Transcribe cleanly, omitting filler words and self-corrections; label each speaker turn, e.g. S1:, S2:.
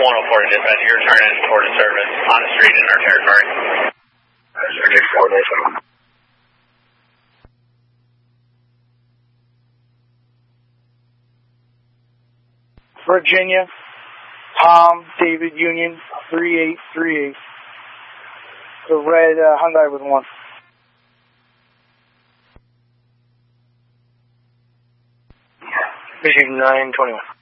S1: 104 to dispatch. You're returning toward a service on a street in our territory.
S2: Virginia, Tom, David, Union, 3838. The red Hyundai with 1.
S3: Michigan 921.